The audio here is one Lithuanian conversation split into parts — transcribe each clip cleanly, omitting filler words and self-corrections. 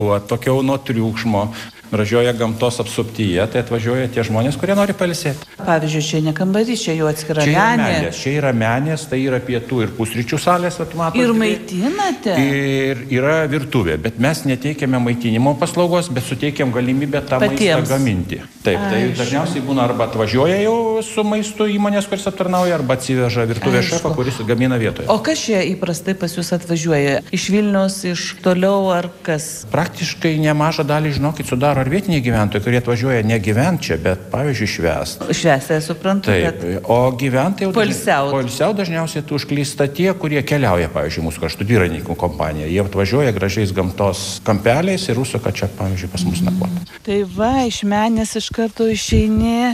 O atokiau nuo triukšmo, gražioje gamtos apsuptyje, tai atvažiuoja tie žmonės, kurie nori pailsėti. Pavyzdžiui, čia ne kambarys, čia jau atskira menė. Čia yra menės, tai yra pietų ir pusryčių salės, matote. Ir maitinate? Ir yra virtuvė, bet mes neteikiame maitinimo paslaugos, bet suteikiam galimybę tą maistą gaminti. Taip, tai dažniausiai būna arba atvažiuoja jau su maistu įmonės, kuris aptarnauja, arba atsiveža virtuvės šefą, kuris gamina vietoje. O kas čia įprastai pas jūs atvažiuoja? Iš Vilniaus, iš toliau ar kas? Praktiškai nemažą dalį, žinokit, sudaro ar vietiniai gyventojai, kurie atvažiuoja ne gyventi čia, bet pavyzdžiui švęsti. Švęsti, suprantu. Taip, bet... o gyventojai poilsiaut dažniausiai užklysta tie, kurie keliauja, pavyzdžiui, mūsų kraštų dviratininkų kompanija. Jie atvažiuoja gražiais gamtos kampeliais ir užsuka čia, pavyzdžiui, pas mus nakvoti. Tai va, iš menės iš karto išeini.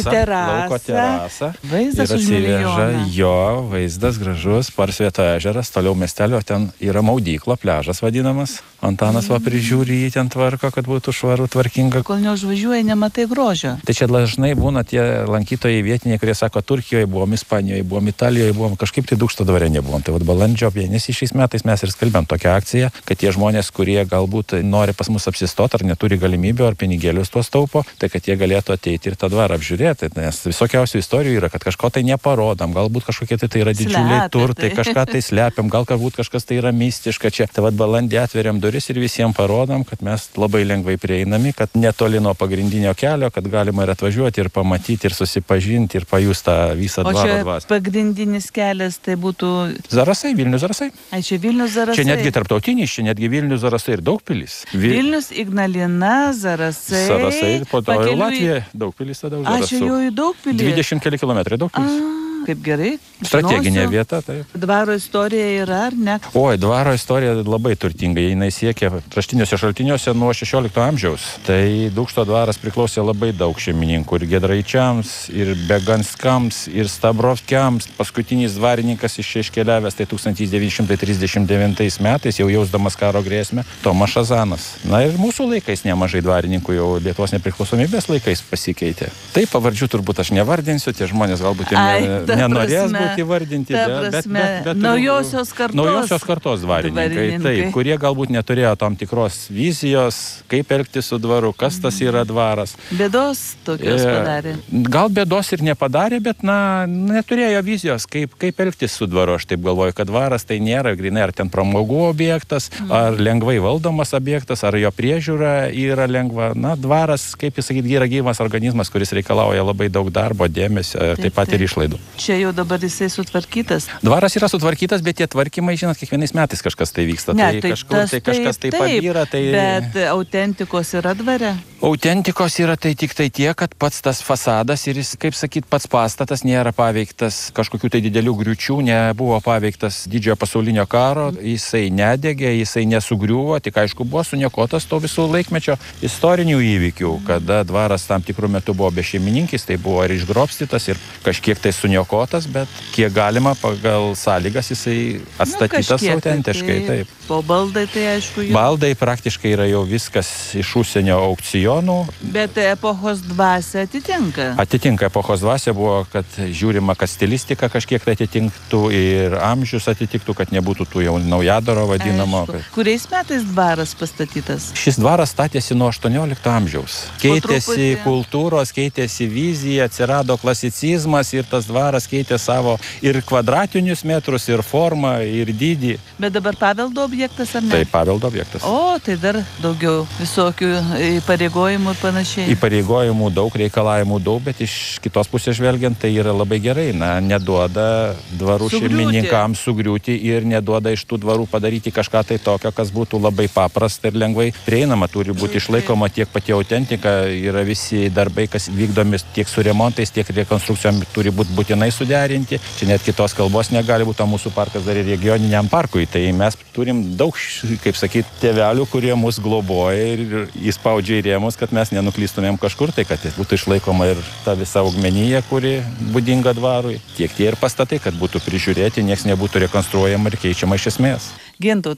Lauko terasa. Vaizdas už milijoną. Jo, vaizdas gražus, Parsvieto ežeras, toliau miestelio, ten yra maudykla, pliažas vadinamas. Antanas va prižiūri jį, ten tvarko, kad būtų švaru, tvarkinga. Kol neužvažiuoji, nematai grožio. Tai čia dažnai būna tie lankytojai vietiniai, kurie sako, Turkijoje buvom, Ispanijoje buvom, Italijoje buvom, kažkaip tai Dūkšto dvare nebuvom. Tai balandžio mėnesį šiais metais mes ir skelbėm tokią akciją, kad tie žmonės, kurie galbūt nori pas mus apsistoti ar neturi galimybių ar pinigėlius tuos taupo, tai kad jie galėtų ateiti ir tą dvarą apžiūrėti. Nes visokiausių istorijų yra, kad kažko tai neparodam, galbūt kažkokie tai yra didžiuliai turtai, kažką tai slepiam, galbūt kažkas tai yra mistiška čia. Tai balandį atveriam duris ir visiems parodom, kad mes labai lengvai prieinami, kad netoli nuo pagrindinio kelio, kad galima ir atvažiuoti, ir pamatyti, ir susipažinti, ir pajusti tą visą dvaro dvasią. O čia pagrindinis kelias tai būtų... Zarasai, Vilnius Zarasai. Ai, čia Vilnius Zarasai. Čia netgi tarptautinis, čia netgi Vilnius Zarasai ir Daugpilis. Vilnius, Ignalina, Zarasai. Zarasai, po to jau Latvija, Daugpilis tada už Zarasų. Čia jau į Daugpilį. 20 keli kilometrai Daugpilis. Kaip gerai. Strateginė vieta, taip. Dvaro istorija yra, ar ne? Oi, dvaro istorija labai turtinga. Jinai siekia raštiniuose šaltiniuose nuo 16 amžiaus. Tai Dūkšto dvaras priklausė labai daug šeimininkų. Ir Giedraičiams, ir Beganskams, ir Stabrovskiams. Paskutinis dvarininkas iškeliavęs tai 1939 metais, jau jausdamas karo grėsmę, Tomas Šazanas. Na ir mūsų laikais nemažai dvarininkų jau Lietuvos nepriklausomybės laikais pasikeitė. Tai pavardžių turbūt aš nevardinsiu, tie žmonės galbūt nenorės būti įvardinti, bet naujosios kartos dvarininkai, taip, kurie galbūt neturėjo tam tikros vizijos, kaip elgtis su dvaru, kas tas yra dvaras. Bėdos tokios padarė. Gal bėdos ir nepadarė, bet neturėjo vizijos, kaip elgtis su dvaru. Aš taip galvoju, kad dvaras tai nėra grinai ar ten pramogų objektas, ar lengvai valdomas objektas, ar jo priežiūra yra lengva. Dvaras, kaip jis sakyti, yra gyvas organizmas, kuris reikalauja labai daug darbo, dėmesio, taip pat ir išlaidų. Čia jau dabar jisai sutvarkytas. Dvaras yra sutvarkytas, bet tie tvarkymai, žinot, kiekvienais metais kažkas tai vyksta. Kažkas tai pabyra. Bet autentikos yra dvare? Autentikos yra tai tik tai tiek, kad pats tas fasadas ir jis, kaip sakyt, pats pastatas nėra paveiktas kažkokių tai didelių griūčių, nebuvo paveiktas didžiojo pasaulinio karo, jisai nedegė, jisai nesugriuvo, tik aišku buvo suniokotas to visų laikmečio istorinių įvykių, kada dvaras tam tikrų metų buvo bešeimininkis, tai buvo ir išgrobstytas, ir kažkiek tai suniokotas, bet kiek galima pagal sąlygas jisai atstatytas autentiškai. Taip. O baldai tai aišku jau... Baldai praktiškai yra jau viskas iš užsienio aukcionų. Bet epochos dvasia atitinka. Atitinka epochos dvasia, buvo, kad žiūrima, kad stilistika kažkiek tai atitinktų ir amžius atitiktų, kad nebūtų tų jau naujadaro vadinamo. Kuriais metais dvaras pastatytas? Šis dvaras statėsi nuo 18 amžiaus. Keitėsi kultūros, keitėsi vizija, atsirado klasicizmas ir tas dvaras keitė savo ir kvadratinius metrus, ir formą, ir dydį. Bet dabar paveldo objektas ar ne? Tai paveldo objektas. O, tai dar daugiau visokių įpareigojimų ir panašiai. Įpareigojimų daug, reikalavimų daug, bet iš kitos pusės žvelgiant, tai yra labai gerai. Neduoda dvarų šeimininkams sugriūti ir neduoda iš tų dvarų padaryti kažką tai tokio, kas būtų labai paprasta ir lengvai prieinama. Turi būti išlaikoma tiek pati autentika, yra visi darbai, kas vykdomi tiek su remontais, tiek rekonstrukcijom turi būti būtinai suderinti. Čia net kitos kalbos negali būti, o mūsų parkas dar ir regioniniam parkui. Tai mes turim daug, kaip sakyti, tėvelių, kurie mus globoja ir įspaudžia į rėmus, kad mes nenuklystumėm kažkur, tai kad būtų išlaikoma ir ta visa augmenija, kuri būdinga dvarui. Tiek tie ir pastatai, kad būtų prižiūrėti, nieks nebūtų rekonstruojama ir keičiama iš esmės. Gintautai,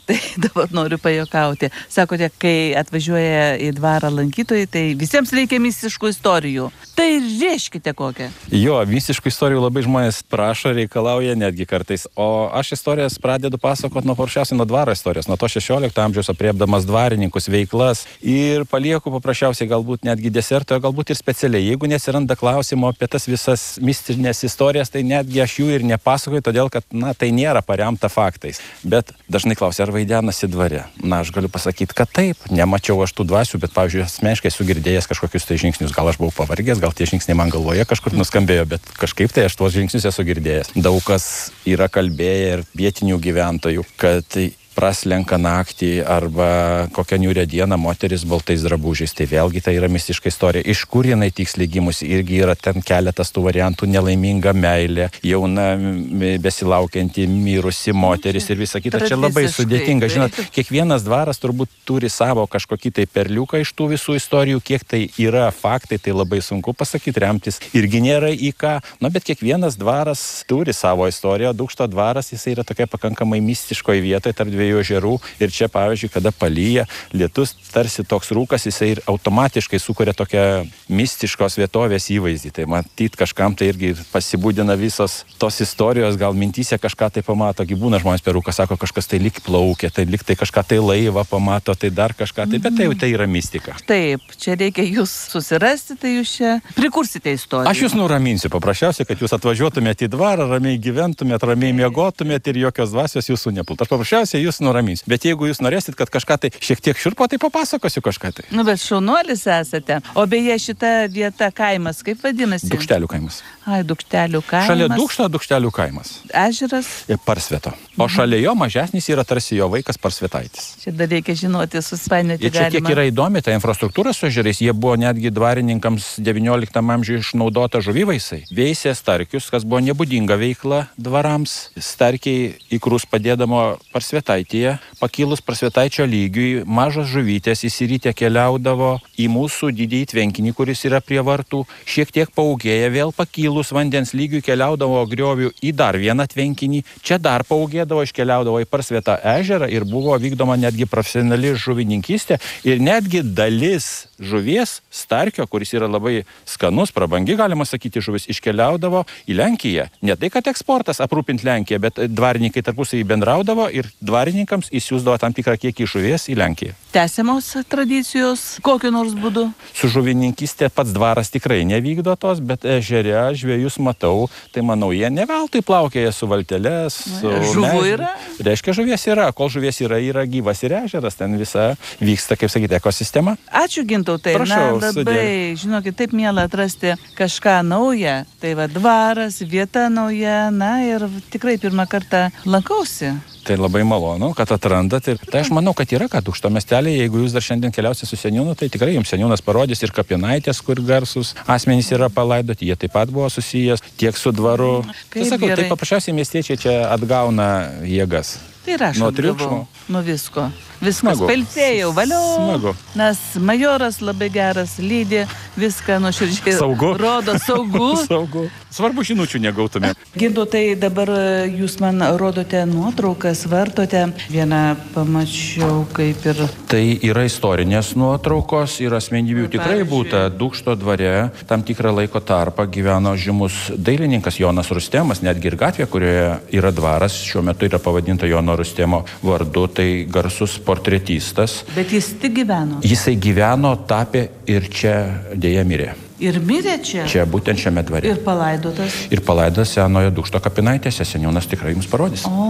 Tai dabar noriu pajuokauti. Sakote, kai atvažiuoja į dvarą lankytojai, tai visiems reikia mistiškų istorijų. Tai žieškite kokią. Jo, mistiškų istorijų labai žmonės prašo, reikalauja netgi kartais. O aš istorijas pradedu pasakoti paprasčiausiai nuo dvaro istorijos, nuo to 16 amžiaus apriepdamas dvarininkus, veiklas ir palieku paprasčiausiai galbūt netgi desertoje, galbūt ir specialiai. Jeigu nesiranda klausimo apie tas visas mistinės istorijas, tai netgi aš jų ir nepasakoju, todėl kad, tai nėra paremta faktais. Bet dažnai klausia, ar vaidenasi dvare. Aš galiu pasakyti, kad taip. Nemačiau aš tų dvasių, bet, pavyzdžiui, asmeniškai esu girdėjęs kažkokius tai žingsnius. Gal aš buvau pavargęs, gal tie žingsniai man galvoje kažkur nuskambėjo, bet kažkaip tai aš tuos žingsnius esu girdėjęs. Daug kas yra kalbėję ir vietinių gyventojų, kad praslenka naktį arba kokią niūrią dieną moteris baltais drabužiais. Tai vėlgi tai yra mistiška istorija. Iš kur jinai tiksliai gimusi? Irgi yra ten keletas tų variantų. Nelaiminga meilė, jauna besilaukianti mirusi moteris ir visa kita. Čia labai sudėtinga. Žinot, kiekvienas dvaras turbūt turi savo kažkokį tai perliuką iš tų visų istorijų. Kiek tai yra faktai, tai labai sunku pasakyti, remtis. Irgi nėra į ką. Bet kiekvienas dvaras turi savo istoriją. Dūkšto dvaras, jis yra tokia pakankamai mistiškoje vietoje tarp dviejų ežerų ir čia, pavyzdžiui, kada palyja lietus, tarsi toks rūkas, jisai ir automatiškai sukuria tokią mistiškos vietovės įvaizdį. Tai matyt, kažkam tai irgi pasibūdina visos tos istorijos, gal mintyse kažką tai pamato, būna žmonės per rūką, sako, kažkas tai lyg plaukia, tai lyg tai kažką tai laivą pamato, tai dar kažką, tai, bet tai yra mistika. Taip, čia reikia jūs susirasti, tai jūs čia prikursite istoriją. Aš jūs nuraminsiu, paprasčiausiai, kad jūs atvažiuotumėte į dvarą, ramiai gyventumėte, ramiai miegotumėte ir jokios dvasios jūsų nepult. Aš paprasčiausiai jūs nuraminsiu. Bet jeigu jūs norėsit, kad kažką tai šiek tiek šiurpo, tai papasakosiu kažką tai. Bet šaunuolis esate. O beje, šita vieta kaimas, kaip vadinasi? Dūkštelių kaimas. Dūkštelių kaimas. Šalia Dūkšto Dūkštelių kaimas. Ežeras? Ir Parsveto. O šalia jo mažesnis yra tarsi jo vaikas Parsvetaitis. Čia dar reikia žinoti, suspainioti galima. Ir čia kiek yra įdomi ta infrastruktūra su ežerais, jie buvo netgi dvarininkams 19 amžiuje išnaudota žuvyvaisai. Veisė starkius, kas buvo nebūdinga veikla dvarams. Starkiai ikrus padėdamo Parsvetaityje, pakilus Parsvetaičio lygiui, mažos žuvytės įsirytę keliaudavo į mūsų didįjį tvenkinį, kuris yra prie vartų, šiek tiek paugėję, vėl pakilus vandens lygiui keliaudavo griovių į dar vieną tvenkinį, čia dar paugėdavo, iškeliaudavo į Parsvetą ežerą ir buvo vykdoma netgi profesionali žuvininkystė ir netgi dalis žuvies, starkio, kuris yra labai skanus, prabangi, galima sakyti, žuvis, iškeliaudavo į Lenkiją. Ne tai, kad eksportas aprūpinti Lenkiją, bet dvarininkai tarpusavy bendraudavo ir dvarininkams įsiųsdavo tam tikrą kiekį žuvies į Lenkiją. Tęsiamos tradicijos kokiu nors būdu? Su žuvininkystė pats dvaras tikrai nevykdo tos, bet ežere žvejus matau, tai manau, jie ne veltui plaukėja su valtelės, su žuvų yra? Reiškia, žuvies yra. Kol žuvies yra gyvas ir ežeras, ten visa vyksta, kaip sakyti, ekosistema. Ačiū, Gintautai. Prašau, labai, žinokit, taip miela atrasti kažką naują. Tai dvaras, vieta nauja, ir tikrai pirmą kartą lankausi. Tai labai malonu, kad atrandat. Tai aš manau, kad yra ką Dūkšto miestelėje. Jeigu jūs dar šiandien keliausite su seniūnu, tai tikrai jums seniūnas parodys ir kapinaitės, kur garsus asmenys yra palaidoti. Jie taip pat buvo susijęs tiek su dvaru. Tai sakau, tai paprasčiausiai miestiečiai čia atgauna jėgas. Tai ir aš nuo triukšmo. Nuo visko. Viskas pailsėjau, valiau. Smagu. Nes majoras labai geras, lydi viską nuoširdžiai. Saugu. Rodo saugu. Saugu. Svarbu žinučių negautume. Gintautai, dabar jūs man rodote nuotraukas, vartote. Vieną pamačiau kaip ir... Tai yra istorinės nuotraukos ir asmenybių tikrai būta. Dūkšto dvare tam tikrą laiko tarpą gyveno žymus dailininkas Jonas Rustemas, netgi ir gatvė, kurioje yra dvaras, šiuo metu yra pavadinta Jono Rustemo vardu, tai garsus portretistas. Bet jis tik gyveno? Jisai gyveno, tapė ir čia dėja mirė. Ir mirė čia? Čia, būtent šiame dvare. Ir palaidotas? Ir palaidotas senojo Dūkšto kapinaitėse, seniūnas tikrai jums parodys. O.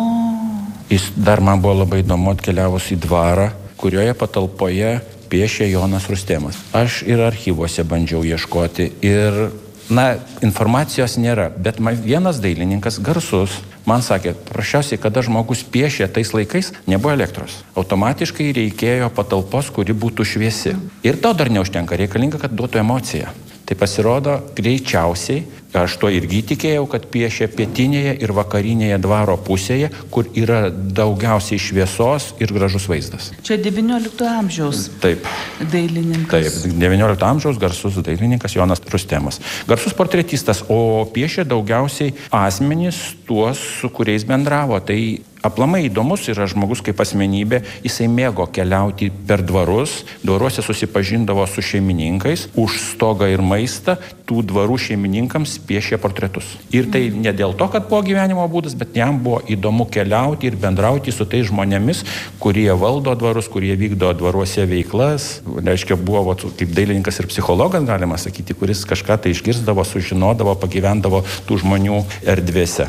Jis dar man buvo labai įdomu atkeliavus į dvarą, kurioje patalpoje piešė Jonas Rustemas. Aš ir archyvuose bandžiau ieškoti ir, informacijos nėra, bet vienas dailininkas garsus man sakė, prašiausiai, kada žmogus piešė tais laikais, nebuvo elektros. Automatiškai reikėjo patalpos, kuri būtų šviesi. Ir to dar neužtenka, reikalinga, kad duotų emociją. Tai pasirodo, greičiausiai Aš to irgi tikėjau, kad piešia pietinėje ir vakarinėje dvaro pusėje, kur yra daugiausiai šviesos ir gražus vaizdas. Čia 19 amžiaus Taip. dailininkas. Taip, 19 amžiaus garsus dailininkas Jonas Rustemas. Garsus portretistas, o piešia daugiausiai asmenys tuos, su kuriais bendravo. Tai aplamai įdomus yra žmogus kaip asmenybė, jisai mėgo keliauti per dvarus, dvaruose susipažindavo su šeimininkais, už stogą ir maistą tų dvarų šeimininkams piešė portretus. Ir tai ne dėl to, kad buvo gyvenimo būdas, bet jam buvo įdomu keliauti ir bendrauti su tais žmonėmis, kurie valdo dvarus, kurie vykdo dvaruose veiklas. Reiškia, buvo kaip dailininkas ir psichologas, galima sakyti, kuris kažką tai išgirsdavo, sužinodavo, pagyvendavo tų žmonių erdvėse.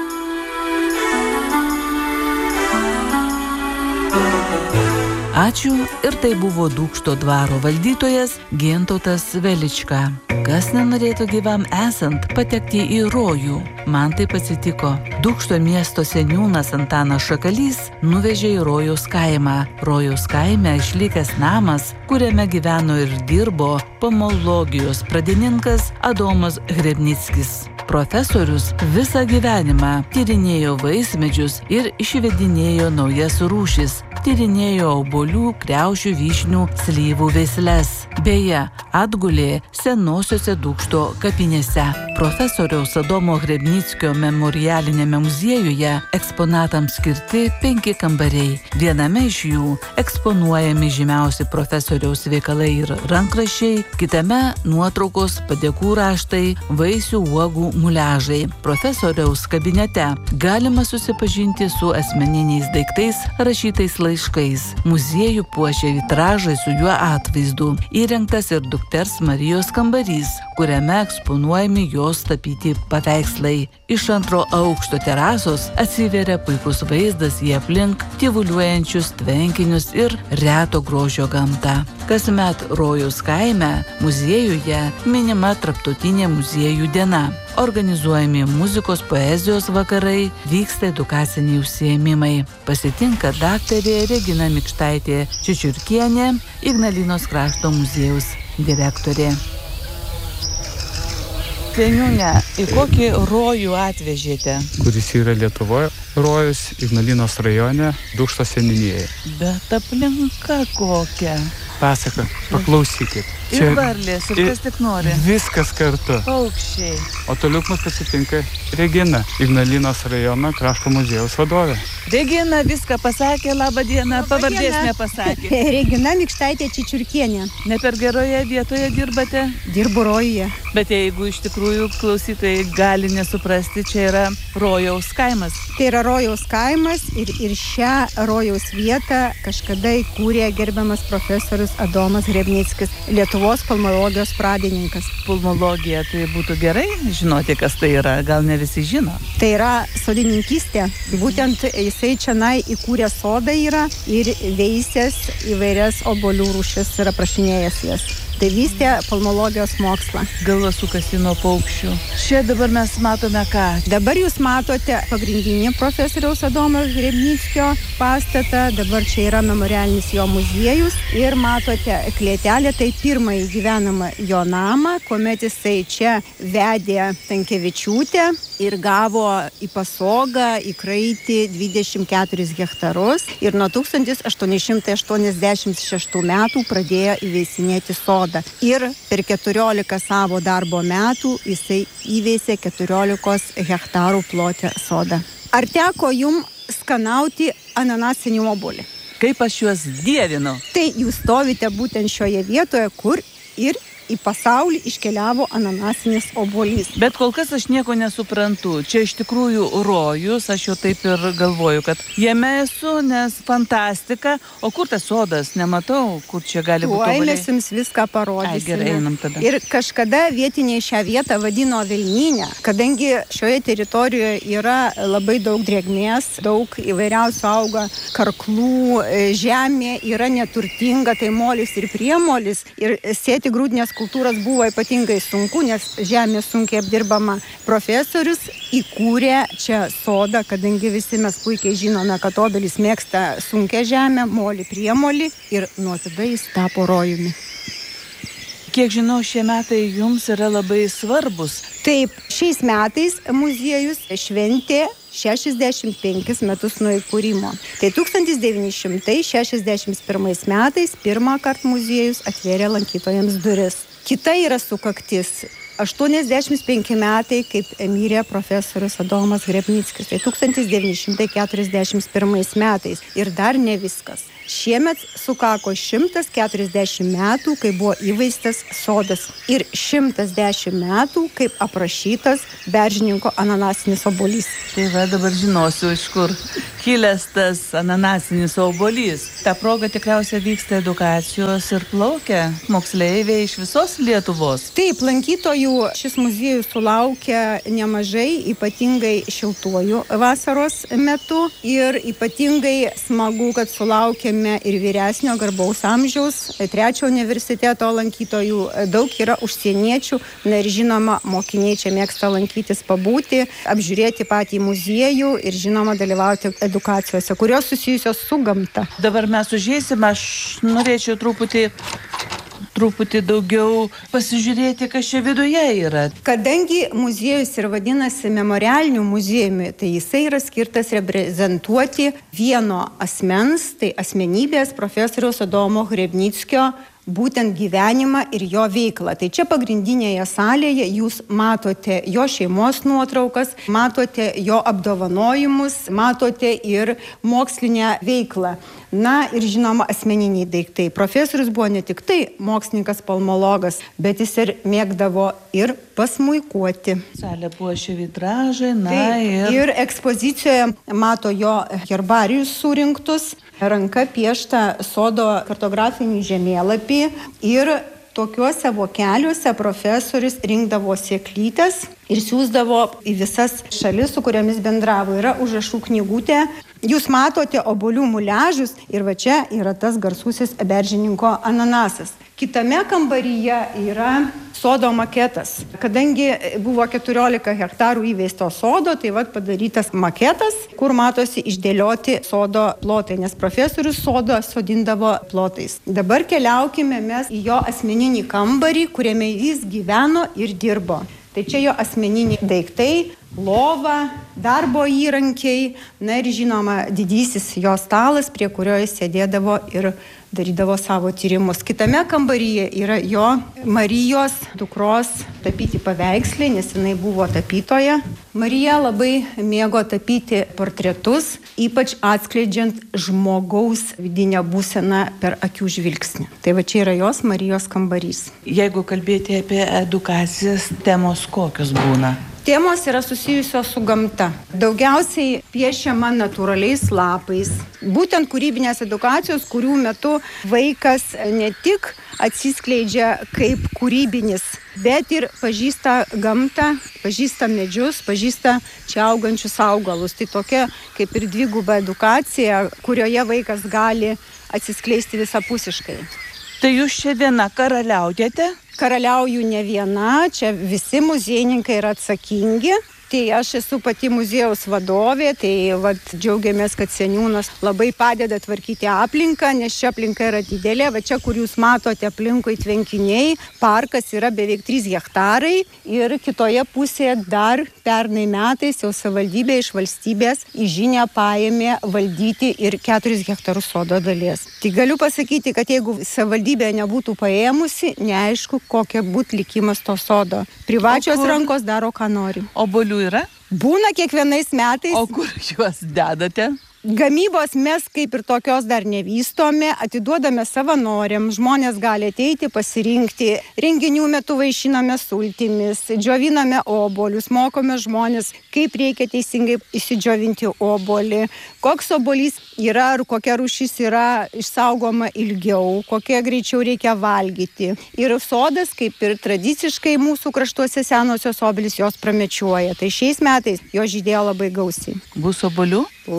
Ačiū ir tai buvo Dūkšto dvaro valdytojas Gintautas Velička. Kas nenorėtų gyvam esant patekti į rojų? Man taip atsitiko. Dūkšto miesto seniūnas Antanas Šakalys nuvežė į Rojaus kaimą. Rojaus kaime išlikęs namas, kuriame gyveno ir dirbo pomologijos pradininkas Adomas Hrebnickis. Profesorius visą gyvenimą tyrinėjo vaismedžius ir išvedinėjo naujas rūšis. Tyrinėjo obuolių, kriaušių, vyšnių, slyvų veisles. Beje, atgulė senosiuose Dūkšto kapinėse. Profesoriaus Adomo Hrebnickio memorialinėme muziejuje eksponatams skirti 5 kambariai. Viename iš jų eksponuojami žymiausi profesoriaus veikalai ir rankraščiai, kitame nuotraukos, padėkų raštai, vaisių, uogų muliažai. Profesoriaus kabinete galima susipažinti su asmeniniais daiktais, rašytais laiškais. Muziejų puošia vitražai su juo atvaizdu. Įrengtas ir dukters Marijos kambarys, kuriame eksponuojami jos tapyti paveikslai. Iš antro aukšto terasos atsiveria puikus vaizdas į aplink tyvuliuojančius tvenkinius ir reto grožio gamtą. Kasmet Rojaus kaime muziejuje minima Tarptautinė muziejų diena. Organizuojami muzikos, poezijos vakarai, vyksta edukaciniai užsiėmimai. Pasitinka daktarė Regina Mikštaitė Čičiurkienė, Ignalinos krašto muziejaus direktorė. Seniūne, į kokį rojų atvežėte? Kuris yra Lietuvoje, rojus Ignalinos rajone, Dūkšto seniūnijoje. Bet aplinka kokia? Pasaka, paklausykit. Ir varlės, ir kas tik nori. Viskas kartu. Paukščiai. O toliau mus pasitinka Regina, Ignalinos rajono krašto muziejaus vadovė. Regina viską pasakė, labą dieną, pavardės nepasakė. Regina Mikštaitė Čičiurkienė. Ne per geroje vietoje dirbate? Dirbu Rojuje. Bet jeigu iš tikrųjų klausytojai gali nesuprasti, čia yra Rojaus kaimas. Tai yra Rojaus kaimas ir šią Rojaus vietą kažkada įkūrė gerbiamas profesorius Adomas Hrebnickis, Lietuvos pulmologijos pradininkas. Pulmologija, tai būtų gerai žinoti, kas tai yra, gal ne visi žino. Tai yra sodininkystė. Būtent jisai čionai įkūrė sodą yra ir veisės įvairias obuolių rūšis ir aprašinėjęs jas. Tai vystė pulmologijos mokslą. Galva sukasi nuo paukščių. Čia dabar mes matome ką? Dabar jūs matote pagrindinį profesoriaus Adomo Hrebnickio pastatą. Dabar čia yra memorialinis jo muziejus. Ir matote klėtelę, tai pirmąjį gyvenamą jo namą, kuomet jisai čia vedė Tankevičiūtę ir gavo į pasogą, į kraitį 24 hektarus. Ir nuo 1886 metų pradėjo įveisinėti sodą. Ir per 14 savo darbo metų jisai įveisė 14 hektarų plotę sodą. Ar teko jum skanauti ananasinį obuolį? Kaip aš juos dievinu? Tai jūs stovite būtent šioje vietoje, kur ir į pasaulį iškeliavo ananasinis obuolys. Bet kol kas aš nieko nesuprantu. Čia iš tikrųjų rojus, aš jau taip ir galvoju, kad jame esu, nes fantastika. O kur tas sodas? Nematau, kur čia gali būti obuoliai. Mes jums viską parodysime. Gerai, einam tada. Ir kažkada vietiniai šią vietą vadino Velnynę, kadangi šioje teritorijoje yra labai daug drėgmės, daug įvairiausių auga karklų, žemė yra neturtinga, tai molis ir priemolis. Ir sėti grūdinės kultūros buvo ypatingai sunku, nes žemė sunkiai apdirbama. Profesorius įkūrė čia sodą, kadangi visi mes puikiai žinome, kad obelis mėgsta sunkią žemę, molį, priemolį ir nuo tada jis tapo rojumi. Kiek žinau, šie metai jums yra labai svarbus. Taip, šiais metais muziejus šventė 65 metus nuo įkūrimo. Tai 1961 metais pirmą kartą muziejus atvėrė lankytojams duris. Kita yra sukaktis. 85 metai, kaip mirė profesorius Adomas Hrebnickis. Tai 1941 metais. Ir dar ne viskas. Šiemet sukako 140 metų, kai buvo įveistas sodas. Ir 110 metų, kaip aprašytas Beržininko ananasinis obuolys. Tai va, dabar žinosiu, iš kur kilęs tas ananasinis obuolys. Ta proga tikriausiai vyksta edukacijos ir plaukia moksleiviai iš visos Lietuvos. Taip, lankytojų šis muziejus sulaukia nemažai, ypatingai šiltuoju vasaros metu. Ir ypatingai smagu, kad sulaukėme ir vyresnio garbaus amžiaus, trečio universiteto lankytojų, daug yra užsieniečių, na ir žinoma, mokiniai čia mėgsta lankytis, pabūti, apžiūrėti patį muziejų ir žinoma dalyvauti edukacijose, kurios susijusios su gamta. Dabar mes užeisim, aš norėčiau truputį daugiau pasižiūrėti, kas čia viduje yra. Kadangi muziejus ir vadinasi memorialiniu muziejumi, tai jisai yra skirtas reprezentuoti vieno asmens, tai asmenybės profesoriaus Adomo Hrebnickio būtent gyvenimą ir jo veiklą. Tai čia pagrindinėje salėje jūs matote jo šeimos nuotraukas, matote jo apdovanojimus, matote ir mokslinę veiklą. Na ir žinoma asmeniniai daiktai. Profesorius buvo ne tik tai mokslininkas palmologas, bet jis ir mėgdavo ir pasmuikuoti. Salė puošia vitražai, ir ekspozicijoje mato jo herbarijus surinktus, ranka pieštą sodo kartografinį žemėlapį ir tokiuose vokeliuose profesorius rinkdavo sėklytes ir siųsdavo į visas šalis, su kuriomis bendravo. Yra užrašų knygutė. Jūs matote obuolių muliažus ir va čia yra tas garsusis Beržininko ananasas. Kitame kambaryje yra sodo maketas. Kadangi buvo 14 hektarų įveisto sodo, tai vat padarytas maketas, kur matosi išdėlioti sodo plotai, nes profesorius sodo sodindavo plotais. Dabar keliaukime mes į jo asmeninį kambarį, kuriame jis gyveno ir dirbo. Tai čia jo asmeniniai daiktai, lova, darbo įrankiai, na ir žinoma didysis jo stalas, prie kurio jis sėdėdavo ir darydavo savo tyrimus. Kitame kambaryje yra jo Marijos dukros tapyti paveikslai, nes jinai buvo tapytoja. Marija labai mėgo tapyti portretus, ypač atskleidžiant žmogaus vidinę būseną per akių žvilgsnį. Tai va čia yra jos Marijos kambarys. Jeigu kalbėti apie edukacijas, temos kokios būna? Temos yra susijusios su gamta. Daugiausiai piešiama natūraliais lapais. Būtent kūrybinės edukacijos, kurių metu vaikas ne tik atsiskleidžia kaip kūrybinis, bet ir pažįsta gamtą, pažįsta medžius, pažįsta čia augančius augalus. Tai tokia kaip ir dviguba edukacija, kurioje vaikas gali atsiskleisti visapusiškai. Tai jūs čia viena karaliaujate? Karaliauju ne viena, čia visi muziejininkai yra atsakingi. Tai aš esu pati muziejaus vadovė, tai džiaugiamės, kad seniūnas labai padeda tvarkyti aplinką, nes čia aplinka yra didelė. Va čia, kur jūs matote aplinkui tvenkiniai, parkas yra beveik 3 hektarai ir kitoje pusėje dar pernai metais jau savivaldybė iš valstybės į žinią paėmė valdyti ir 4 hektarus sodo dalies. Tai galiu pasakyti, kad jeigu savivaldybė nebūtų paėmusi, neaišku, kokia būtų likimas to sodo. Privačios rankos daro, ką nori. Obuolių yra? Būna kiekvienais metais. O kur juos dedate? Gamybos mes kaip ir tokios dar nevystome, atiduodame savanoriams, žmonės gali ateiti, pasirinkti, renginių metu vaišiname sultimis, džioviname obuolius, mokome žmonės, kaip reikia teisingai įsidžiovinti obuolį, koks obuolys yra ar kokia rūšis yra išsaugoma ilgiau, kokie greičiau reikia valgyti. Ir sodas, kaip ir tradiciškai mūsų kraštuose senosios obelys jos pramečioja. Tai šiais metais jo žydėjo labai gausiai. Bus obuolių? Labai daug.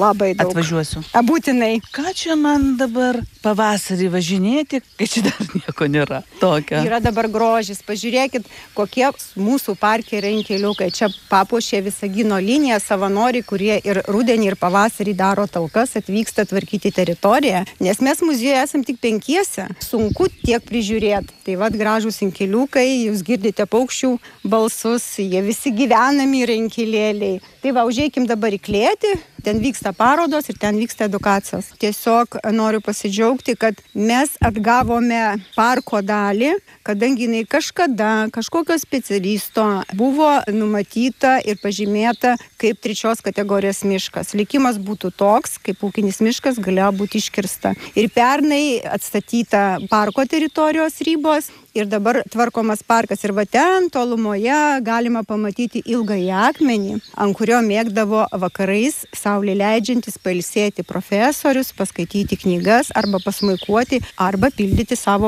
Atvažiuosiu. Būtinai. Ką čia man dabar pavasarį važinėti, kai čia dar nieko nėra tokio? Yra dabar grožis. Pažiūrėkit, kokie mūsų parke yra inkiliukai. Čia papuošė Visagino liniją savanoriai, kurie ir rudenį, ir pavasarį daro talkas, atvyksta tvarkyti teritoriją. Nes mes muziejuje esam tik 5. Sunku tiek prižiūrėti. Tai vad gražūs inkiliukai, jūs girdite paukščių balsus, jie visi gyvenami yra inkilėliai. Tai va, užeikim dabar į klėtį, ten vyksta parodos ir ten vyksta edukacijos. Tiesiog noriu pasidžiaugti, kad mes atgavome parko dalį, kadangi jinai kažkada kažkokio specialisto buvo numatyta ir pažymėta kaip 3 kategorijos miškas. Likimas būtų toks, kaip ūkinis miškas galėjo būti iškirsta. Ir pernai atstatyta parko teritorijos ribos ir dabar tvarkomas parkas. Ir va ten tolumoje galima pamatyti ilgąjį akmenį, ant kurio mėgdavo vakarais saulė leidžiantis pailsėti profesorius, paskaityti knygas arba pasmuikuoti arba pildyti savo